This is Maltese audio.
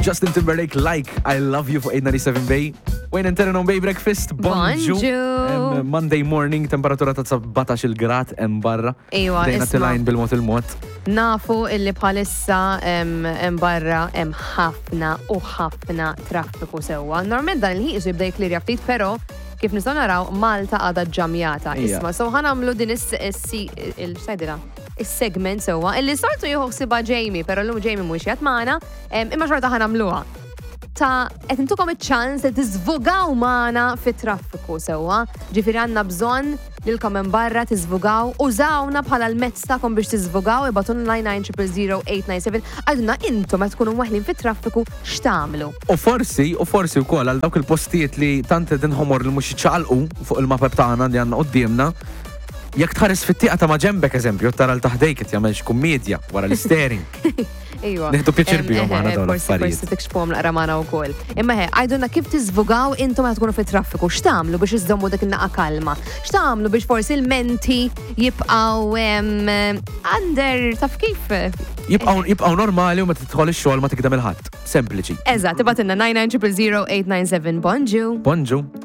Justin Timberlake, like I love you for 897 Bay. Wayne Internon Bay Breakfast. Bonjour. Monday morning, temperatura ta' 17 grad barra. Ejwa, Dejna isma. tilajn bil-mod. Nafu illi bħalissa barra ħafna u ħafna traffiku sewwa. Normalment dan il-ħiqsu jibda jiklirja ftit, pero kif nistgħu naraw Malta għadha ġamjata. Isma, so ħanamlu din is-segment sewwa illi sartu jħossibha Jamie, pero llum Jamie mhux qiegħed magħna, imma xorta ħanamluha. Qed intukom iċ-ċans li tiżvugaw magħna fit-traffiku sewwa. Ġifieri għandna bżonn lilkom hemm barra tiżvugaw, użawna bħala l-mezz tagħkom biex tiżvugaw, ibatulna 9900897 għadna intom qed tkunu waħlin fit-traffiku x'tagħmlu. U forsi wkoll għal dawk il-postijiet li tant tinħomor li mhux jiċċaqalqu fuq il-mapep tagħna li għandna qudiemna. Jekk tħares fit-tieqa ta' ma' ġembek eżempju, tara l-taħdejk qed jagħmel kummedja wara l-steering. Ejwa. Neħdu pjaċir bihom magħna dawn l-affarijiet. Forsi tikxpuhom naqra magħna wkoll. Imma għajdulna kif tiżvugaw intom qed tkunu fit-traffiku, x'tagħmlu biex iżommu dik in-naqa kalma? X'tagħmlu biex forsi l-menti jibqgħu under taf kif? Jibqgħu normali u meta tidħol ix-xogħol ma tikdem il-ħadd. Sempliċi. Eżatt, ibatilna 9900897 bonġu. Bonġu.